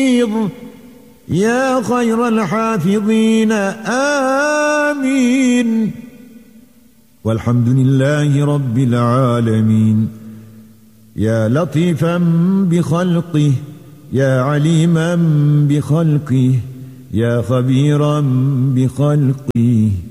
يا خير الحافظين آمين. والحمد لله رب العالمين. يا لطيفا بخلقه يا عليما بخلقه يا خبيرا بخلقه